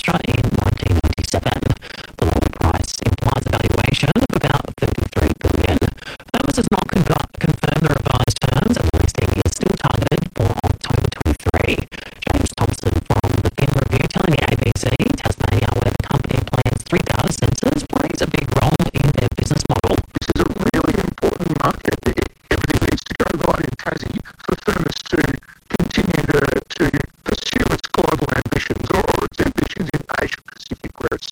manufacturer in 1997. The lower price implies a valuation of about $33 billion. Thomas has not confirmed the revised terms, and the listing is still targeted for October 23. James Thompson from the Fin Review telling the ABC Tasmania, where the company plans 3 data centres, plays a big role in their business model. This is a really important market. Everything needs to go right in Tassie for Thermos to continue to pursue its global ambitions or its ambitions in Asia Pacific, where it's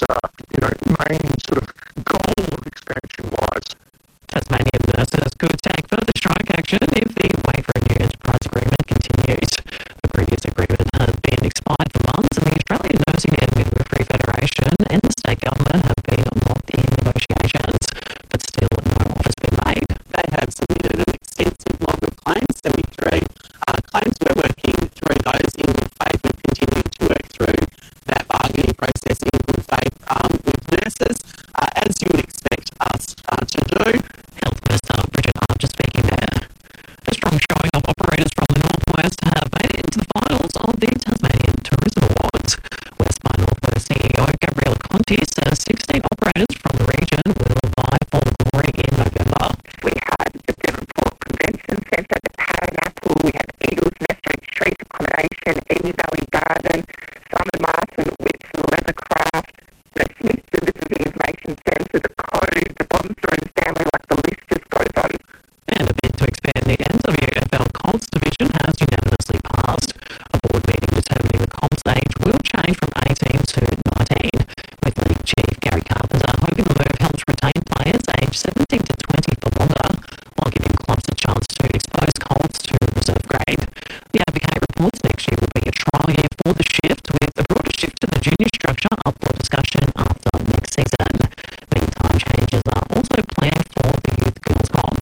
main sort of goal of expansion lies. Tasmanian nurses could take further strike action if the wait for a new enterprise agreement continues. The previous agreement has been expired for months, and the Australian Nursing and Midwifery Federation and the state government have been locked in negotiations, but still no offer has been made. They have submitted an extensive log of claims, 73 claims. We're working through those in good faith. We've continued to work through that bargaining process in good faith with nurses, as you would expect us to do. Health Minister Bridget Archer speaking there. A strong showing of operators from the Northwest have made it into the finals of the Tasmanian Tourism Awards. West by Northwest CEO Gabriella Conti says 16 operators from the region will vie for the glory in November. We had the Devonport Convention Centre, the Paranacle, we had Eagles Nest Street Accommodation, Emu Valley Garden, Simon Martin, Whips and Leathercraft, the Smith Delivery Information Centre, the Code, the Bonsor family, like the list just goes on. And a bid to expand the NWFL Colts division has unanimously passed. A board meeting determining the Colts age will change from 18 to 19, with League Chief Gary Carpenter hoping the move helps retain players aged 17 to 20 for longer, while giving clubs a chance to expose Colts to reserve grade. The Advocate reports next year will be a trial year for the shift, with a broader shift to the junior structure up for discussion after next season. Meantime, changes are also planned for the Youth Girls Comp.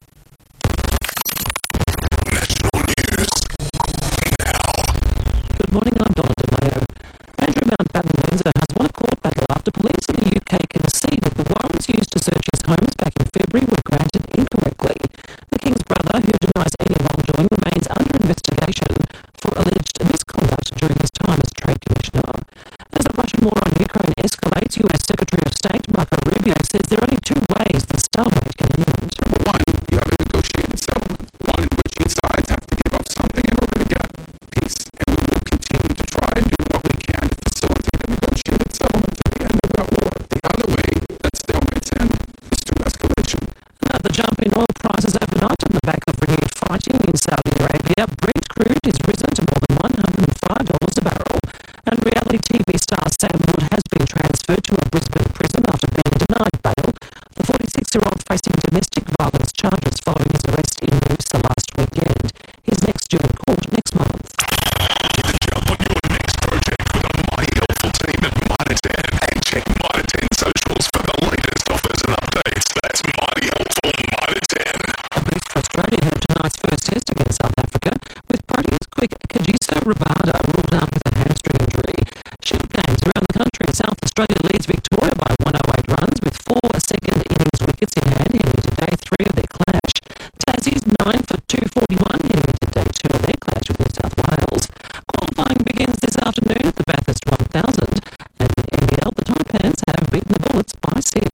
Good morning, I'm Donna DeMayo. Andrew Mountbatten Windsor has won a court battle after police in the UK conceded the warrants used to search his homes back in February were granted incorrectly. The King's brother, who denies any wrongdoing, remains under investigation for alleged misconduct during his time as Trade Commissioner. As the Russian war on Ukraine escalates, US Secretary of State Marco Rubio says there are only 2 ways the stalemate can end. One, you have a negotiated settlement. One in which each sides have to give up something in order to get peace. And we will continue to try and do what we can to facilitate a negotiated settlement to the end of that war. The other way that stalemates end is through escalation. Another jump in oil prices overnight on the back of renewed fighting in Saudi Arabia. Brent crude is risen to more than $105 a barrel. And reality TV star Sam Wood has been transferred to a Brisbane prison after being denied bail. The 46-year-old facing domestic violence charges following his arrest in Noosa last weekend. He's next due in court next month. Jump on your next project with a Mighty Helpful team at Mitre 10 and check Mitre 10 socials for the latest offers and updates. That's Mighty Helpful Mitre 10. A boost for Australia had tonight's first test against South Africa, with Proteas quick Kagiso Rabada ruled out with a hamstring injury. Shield games around the country. South Australia leads Victoria by 108 runs with 4 second innings wickets in hand heading into day 3 of their clash. Tassie's 9 for 241 heading into day 2 of their clash with New South Wales. Qualifying begins this afternoon at the Bathurst 1000, and in NBL the Taipans have beaten the Bullets by 6.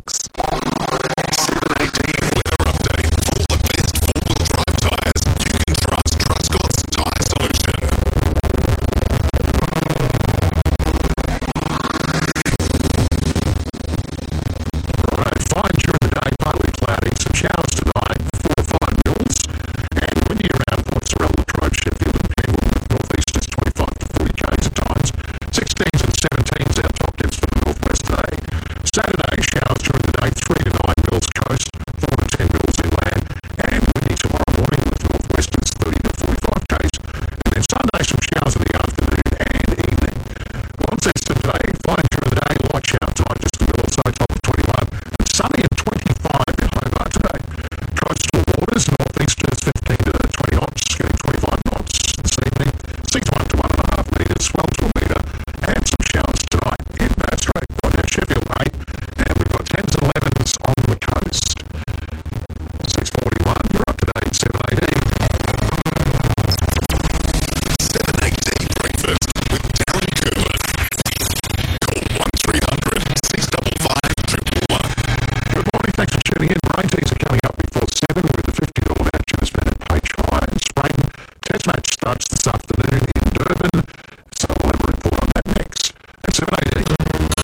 718 weather update. For the best four-wheel drive tyres, you can trust Truscott's Tyre Solution. Fine during the day, partly cloudy, some showers tonight, 4 or 5 mils, and windy around Port Sorell, Latrobe, Sheffield and Penrith, with northeasters 25 to 40 k's at times. Fudge this afternoon.